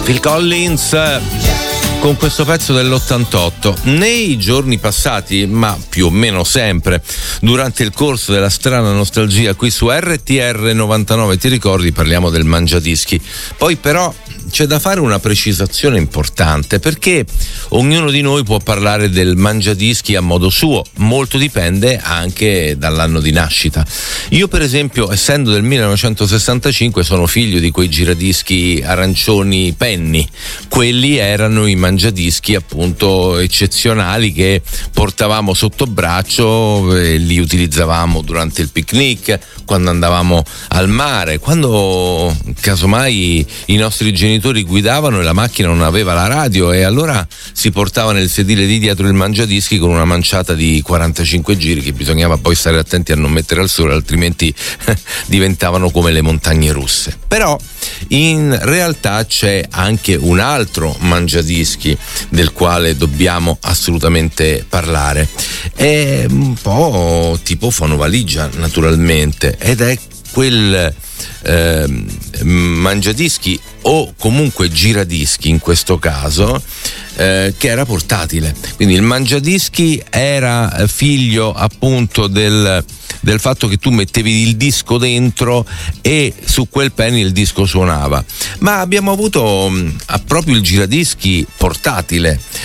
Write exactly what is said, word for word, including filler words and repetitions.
Phil Collins con questo pezzo dell'ottantotto. Nei giorni passati, ma più o meno sempre, durante il corso della strana nostalgia qui su R T R novantanove, ti ricordi, parliamo del mangiadischi. Poi però c'è da fare una precisazione importante, perché ognuno di noi può parlare del mangiadischi a modo suo, molto dipende anche dall'anno di nascita. Io per esempio, essendo del millenovecentosessantacinque, sono figlio di quei giradischi arancioni Penny. Quelli erano i mangiadischi appunto eccezionali che portavamo sotto braccio e li utilizzavamo durante il picnic, quando andavamo al mare, quando casomai i nostri genitori guidavano e la macchina non aveva la radio, e allora si portava nel sedile di dietro il mangiadischi con una manciata di quarantacinque giri che bisognava poi stare attenti a non mettere al sole, altrimenti diventavano come le montagne russe. Però in realtà c'è anche un altro mangiadischi del quale dobbiamo assolutamente parlare. È un po' tipo fonovaligia, naturalmente, ed è quel eh, mangiadischi o comunque giradischi in questo caso, eh, che era portatile. Quindi il mangiadischi era figlio appunto del del fatto che tu mettevi il disco dentro e su quel Penny il disco suonava. Ma abbiamo avuto mh, proprio il giradischi portatile.